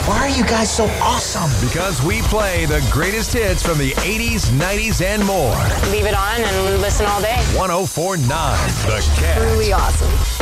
Why are you guys so awesome? Because we play the greatest hits from the 80s, 90s, and more. Leave it on and listen all day. 104.9 The Catch. Truly awesome.